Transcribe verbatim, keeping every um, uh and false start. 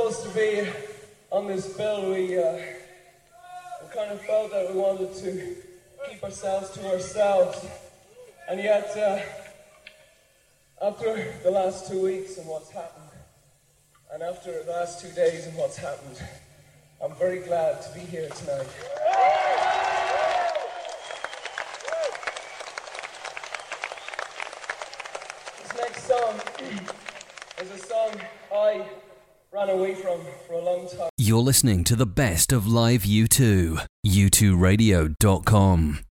supposed to be on this bill, we, uh, we kind of felt that we wanted to keep ourselves to ourselves. And yet, uh, after the last two weeks and what's happened, and after the last two days and what's happened, I'm very glad to be here tonight. This next song is a song I ran away from for a long time. You're listening to the best of live U two. U two radio dot com.